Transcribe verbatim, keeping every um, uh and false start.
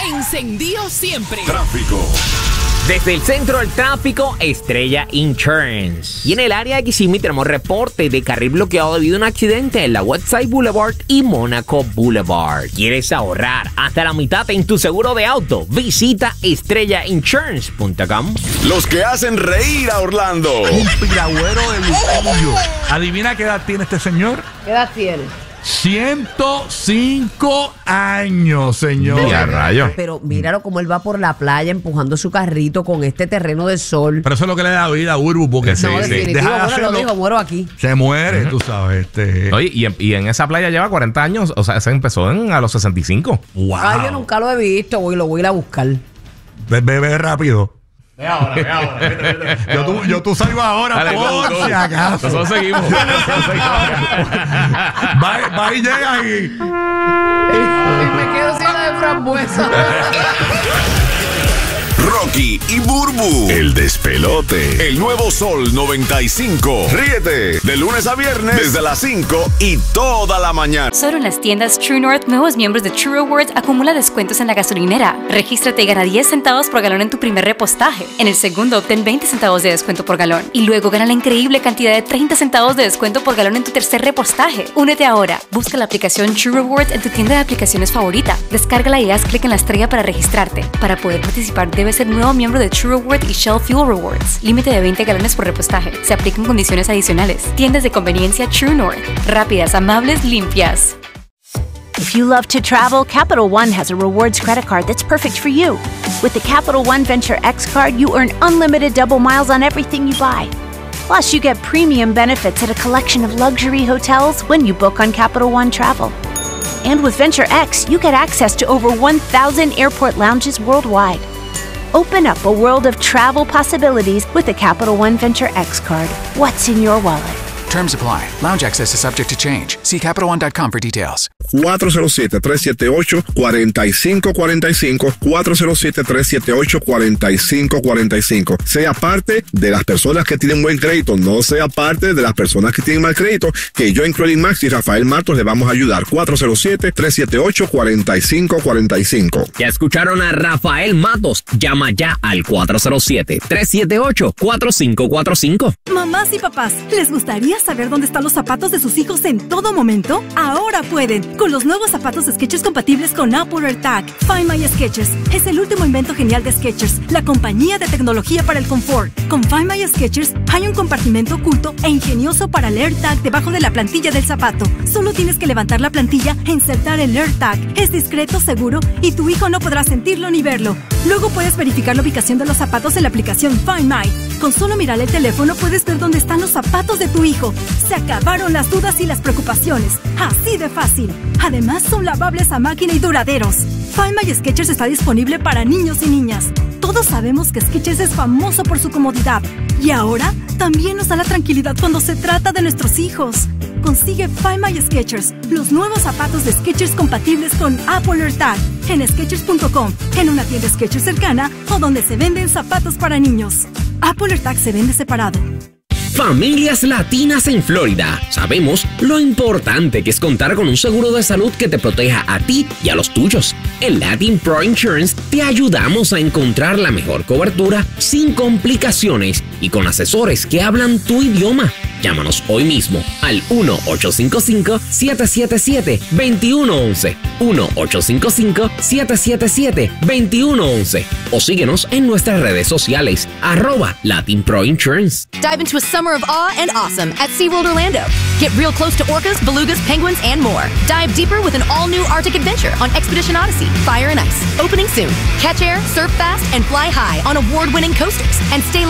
Encendido siempre. Tráfico. Desde el centro del tráfico, Estrella Insurance. Y en el área de Kissimmee tenemos reporte de carril bloqueado debido a un accidente en la Westside Boulevard y Monaco Boulevard. ¿Quieres ahorrar hasta la mitad en tu seguro de auto? Visita estrella insurance punto com. Los que hacen reír a Orlando. Un piragüero de Luquillo. ¿Adivina qué edad tiene este señor? ¿Qué edad tiene? ciento cinco años, señor. Y a rayo. Pero míralo como él va por la playa empujando su carrito con este terreno de sol. Pero eso es lo que le da vida a Urbu, porque No, se, No, se, definitivo, deja de bueno, lo hacerlo, dijo, muero aquí. se muere, tú sabes. Este. Oye, y en, y en esa playa lleva cuarenta años. O sea, se empezó en, a los sesenta y cinco. Wow. Ay, yo nunca lo he visto, voy, lo voy a ir a buscar. Ve, ve, ve rápido. Ve ahora, ve ahora. Vete, vete. Yo tú, yo tú salgo ahora, Dale, por go, go. si acaso. Nosotros seguimos. Nosotros seguimos. Va, va y llega ahí. Me quedo sin la de frambuesa. Rocky y Burbu. El despelote. El nuevo Sol noventa y cinco. Ríete de lunes a viernes desde las cinco y toda la mañana. Solo en las tiendas True North, nuevos miembros de True Rewards acumula descuentos en la gasolinera. Regístrate y gana diez centavos por galón en tu primer repostaje. En el segundo, obtén veinte centavos de descuento por galón. Y luego gana la increíble cantidad de treinta centavos de descuento por galón en tu tercer repostaje. Únete ahora. Busca la aplicación True Rewards en tu tienda de aplicaciones favorita. Descárgala y haz clic en la estrella para registrarte. Para poder participar, debes ser nuevo miembro de True Rewards y Shell Fuel Rewards. Límite de veinte galones por repostaje. Se aplican condiciones adicionales. Tiendas de conveniencia True North. Rápidas, amables, limpias. If you love to travel, Capital One has a rewards credit card that's perfect for you. With the Capital One Venture X card, you earn unlimited double miles on everything you buy. Plus, you get premium benefits at a collection of luxury hotels when you book on Capital One Travel. And with Venture X, you get access to over one thousand airport lounges worldwide. Open up a world of travel possibilities with the Capital One Venture X card. What's in your wallet? Terms apply. Lounge access is subject to change. See Capital One dot com for details. cuatro cero siete, tres siete ocho, cuatro cinco cuatro cinco, cuatro cero siete, tres siete ocho, cuatro cinco cuatro cinco. Sea parte de las personas que tienen buen crédito, no sea parte de las personas que tienen mal crédito, que yo en Credit Max y Rafael Matos le vamos a ayudar. cuatro cero siete, tres siete ocho, cuatro cinco cuatro cinco. Ya escucharon a Rafael Matos. Llama ya al cuatro cero siete, tres siete ocho, cuatro cinco cuatro cinco. Mamás y papás, ¿les gustaría saber dónde están los zapatos de sus hijos en todo momento? Ahora pueden. Con los nuevos zapatos Skechers compatibles con Apple AirTag. Find My Skechers es el último invento genial de Skechers, la compañía de tecnología para el confort. Con Find My Skechers hay un compartimento oculto e ingenioso para el AirTag debajo de la plantilla del zapato. Solo tienes que levantar la plantilla e insertar el AirTag. Es discreto, seguro y tu hijo no podrá sentirlo ni verlo. Luego puedes verificar la ubicación de los zapatos en la aplicación Find My. Con solo mirar el teléfono puedes ver dónde están los zapatos de tu hijo. Se acabaron las dudas y las preocupaciones. Así de fácil. Además, son lavables a máquina y duraderos. Find My Skechers está disponible para niños y niñas. Todos sabemos que Skechers es famoso por su comodidad. Y ahora, también nos da la tranquilidad cuando se trata de nuestros hijos. Consigue Find My Skechers, los nuevos zapatos de Skechers compatibles con Apple AirTag, en Skechers punto com, en una tienda Skechers cercana o donde se venden zapatos para niños. Apple AirTag se vende separado. Familias latinas en Florida. Sabemos lo importante que es contar con un seguro de salud que te proteja a ti y a los tuyos. En Latin Pro Insurance te ayudamos a encontrar la mejor cobertura sin complicaciones y con asesores que hablan tu idioma. Llámanos hoy mismo al uno ocho cinco cinco, siete siete siete, dos uno uno uno, uno ocho cinco cinco, siete siete siete, dos uno uno uno o síguenos en nuestras redes sociales, arroba Latin Pro Insurance. Dive into a summer of awe and awesome at SeaWorld Orlando. Get real close to orcas, belugas, penguins, and more. Dive deeper with an all-new Arctic adventure on Expedition Odyssey, Fire and Ice. Opening soon. Catch air, surf fast, and fly high on award-winning coasters. And stay